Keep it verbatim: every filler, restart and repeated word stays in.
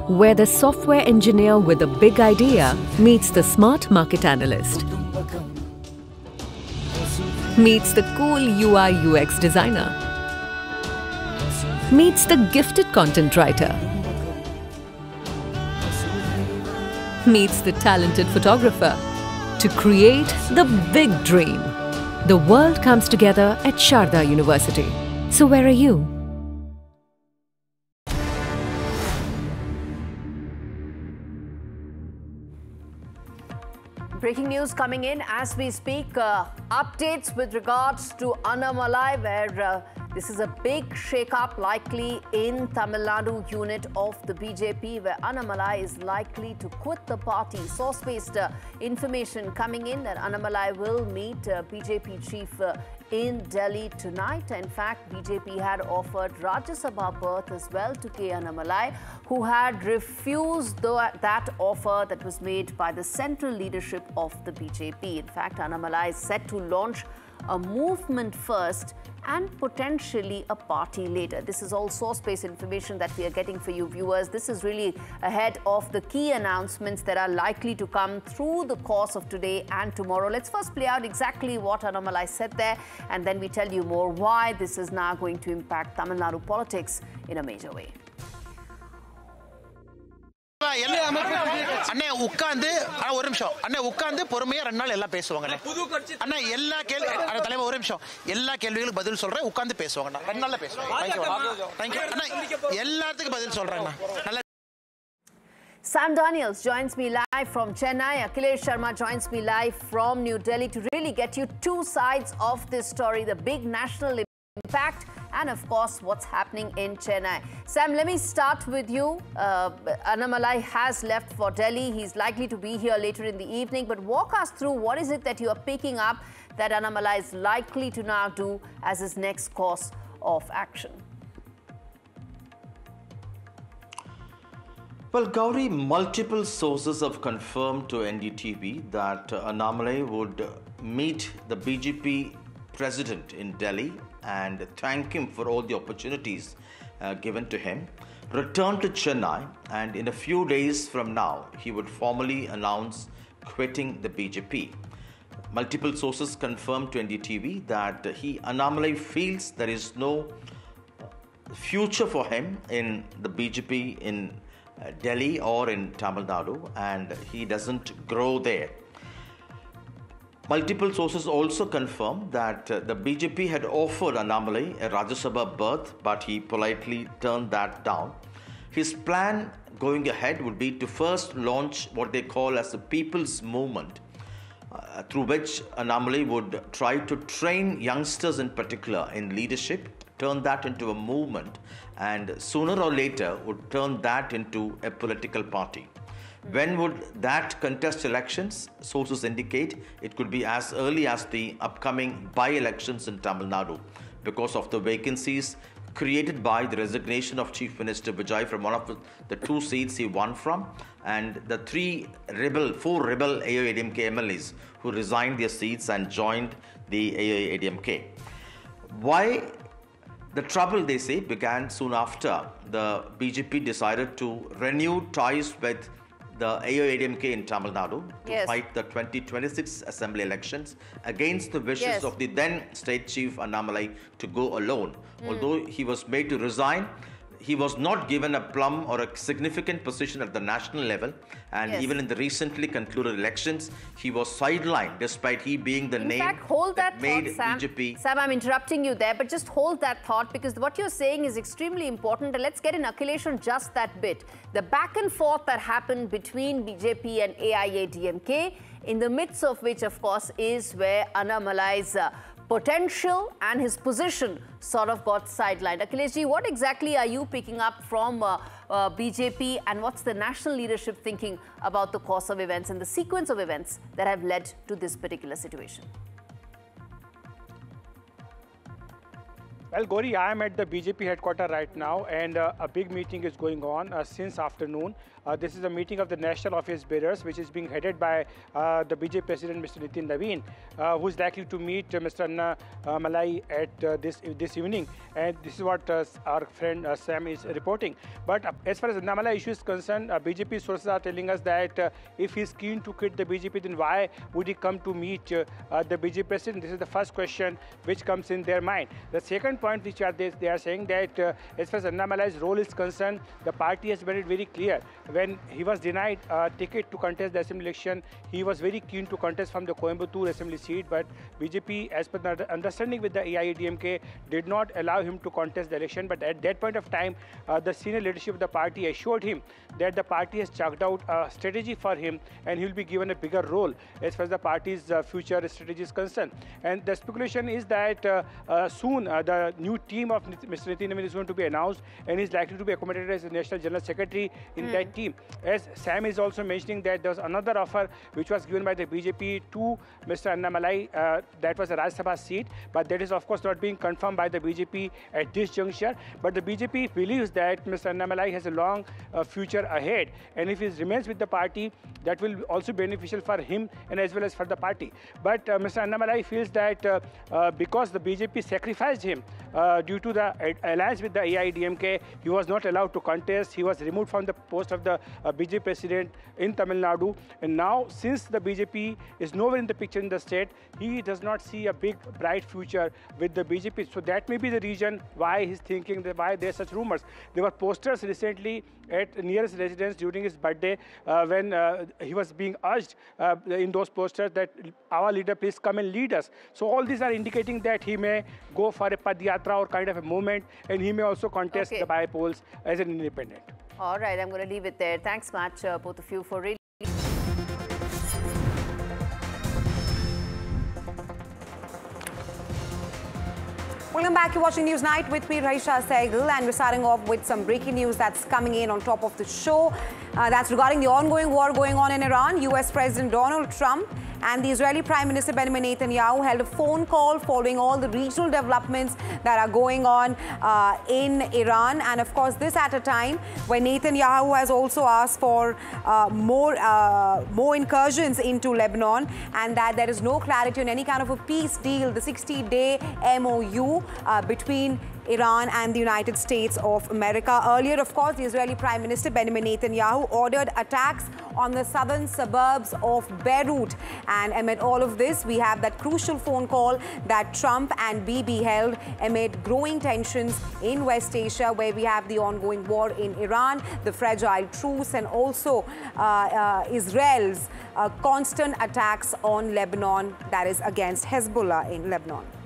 where the software engineer with a big idea meets the smart market analyst, meets the cool U I U X designer, meets the gifted content writer, meets the talented photographer to create the big dream. The world comes together at Sharda University. So where are you? Breaking news coming in as we speak. Uh, updates with regards to Annamalai, where uh, this is a big shake-up likely in Tamil Nadu unit of the B J P, where Annamalai is likely to quit the party. Source-based uh, information coming in that Annamalai will meet uh, B J P chief uh, in Delhi tonight. In fact, B J P had offered Rajya Sabha berth as well to K. Annamalai, who had refused the, that offer that was made by the central leadership of the B J P. In fact, Annamalai is set to launch a movement first and potentially a party later. This is all source-based information that we are getting for you viewers. This is really ahead of the key announcements that are likely to come through the course of today and tomorrow. Let's first play out exactly what Annamalai said there, and then we tell you more why this is now going to impact Tamil Nadu politics in a major way. அண்ணே உட்கார்ந்து ஒரு நிமிஷம் அண்ணே உட்கார்ந்து பொறுமையா ரெண்டு நாள் எல்லாம் பேசுவாங்க அண்ணா எல்லா கேள்வி தலைவர் ஒரு நிமிஷம் எல்லா கேள்விகளுக்கும் பதில் சொல்றேன் உட்கார்ந்து பேசுவாங்க ரெண்டு நாள்ல பேசுவாங்க தேங்க்யூ அண்ணா எல்லாத்துக்கும் பதில் சொல்றேன் நல்லா. Sam Daniels joins me live from Chennai. Akhilesh Sharma joins me live from New Delhi to really get you two sides of this story, the big national impact and of course what's happening in Chennai. Sam, let me start with you. Uh, Annamalai has left for Delhi. He's likely to be here later in the evening, but walk us through what is it that you are picking up that Annamalai is likely to now do as his next course of action. Well, Gauri, multiple sources have confirmed to N D T V that uh, Annamalai would meet the B J P president in Delhi and thank him for all the opportunities uh, given to him, return to Chennai, and in a few days from now, he would formally announce quitting the B J P. Multiple sources confirmed to N D T V that he, Annamalai, feels there is no future for him in the B J P in uh, Delhi or in Tamil Nadu, and he doesn't grow there. Multiple sources also confirmed that uh, the B J P had offered Annamalai a Rajya Sabha berth, but he politely turned that down. His plan going ahead would be to first launch what they call as the People's Movement, uh, through which Annamalai would try to train youngsters in particular in leadership, turn that into a movement, and sooner or later would turn that into a political party. When would that contest elections? Sources indicate it could be as early as the upcoming by-elections in Tamil Nadu because of the vacancies created by the resignation of Chief Minister Vijay from one of the two seats he won from, and the three rebel, four rebel A I A D M K M L As who resigned their seats and joined the A I A D M K. Why? The trouble, they say, began soon after the B J P decided to renew ties with the A I A D M K in Tamil Nadu to yes. fight the twenty twenty-six assembly elections against the wishes yes. of the then state chief Annamalai to go alone. Mm. Although he was made to resign, he was not given a plum or a significant position at the national level, and yes. even in the recently concluded elections, he was sidelined despite he being the in name fact, hold that, that made thought, Sam. B J P. Sam, I'm interrupting you there, but just hold that thought because what you're saying is extremely important. And let's get in Akhilesh on just that bit. The back and forth that happened between B J P and A I A D M K, in the midst of which, of course, is where Annamalai's uh, potential and his position sort of got sidelined. Akhileshji, what exactly are you picking up from uh, uh, B J P, and what's the national leadership thinking about the course of events and the sequence of events that have led to this particular situation? Well, Gauri, I am at the B J P headquarters right now, and uh, a big meeting is going on uh, since afternoon. Uh, this is a meeting of the National Office Bearers, which is being headed by uh, the B J P President, Mister Nitin Naveen, uh, who is likely to meet uh, Mister Anna uh, Malai at uh, this this evening. And this is what uh, our friend uh, Sam is reporting. But uh, as far as Anna Malai issue is concerned, uh, B J P sources are telling us that uh, if he is keen to quit the B J P, then why would he come to meet uh, uh, the B J P President? This is the first question which comes in their mind. The second point which are they, they are saying that uh, as far as Anna Malai's role is concerned, the party has made it very clear. When he was denied a ticket to contest the assembly election, he was very keen to contest from the Coimbatore assembly seat, but B J P, as per the understanding with the A I A D M K, did not allow him to contest the election. But at that point of time, uh, the senior leadership of the party assured him that the party has chalked out a strategy for him and he will be given a bigger role as far as the party's uh, future strategy is concerned. And the speculation is that uh, uh, soon uh, the new team of Mister Nitin Naveen is going to be announced, and is likely to be accommodated as the National General Secretary in mm. that team. As Sam is also mentioning that there was another offer which was given by the B J P to Mister Anna Malai, uh, that was a Rajya Sabha seat, but that is of course not being confirmed by the B J P at this juncture. But the B J P believes that Mister Anna Malai has a long uh, future ahead, and if he remains with the party, that will also be beneficial for him and as well as for the party. But uh, Mister Anna Malai feels that uh, uh, because the B J P sacrificed him uh, due to the alliance with the A I A D M K, he was not allowed to contest. He was removed from the post of the uh, B J P president in Tamil Nadu. And now, since the B J P is nowhere in the picture in the state, he does not see a big, bright future with the B J P. So that may be the reason why he's thinking that why there are such rumors. There were posters recently at nearest residence during his birthday uh, when uh, he was being urged uh, in those posters that our leader, please come and lead us. So all these are indicating that he may go for a Padyatra or kind of a movement, and he may also contest okay. the by-polls as an independent. All right, I'm going to leave it there. Thanks much, uh, both of you, for really... Welcome back. You're watching Newsnight with me, Raisha Sehgal, and we're starting off with some breaking news that's coming in on top of the show. Uh, that's regarding the ongoing war going on in Iran. U S President Donald Trump and the Israeli Prime Minister Benjamin Netanyahu held a phone call following all the regional developments that are going on uh, in Iran. And of course, this at a time when Netanyahu has also asked for uh, more, uh, more incursions into Lebanon, and that there is no clarity on any kind of a peace deal, the sixty day M O U uh, between Iran and the United States of America. Earlier, of course, the Israeli Prime Minister Benjamin Netanyahu ordered attacks on the southern suburbs of Beirut. And amid all of this, we have that crucial phone call that Trump and Bibi held amid growing tensions in West Asia, where we have the ongoing war in Iran, the fragile truce, and also uh, uh, Israel's uh, constant attacks on Lebanon, that is against Hezbollah in Lebanon.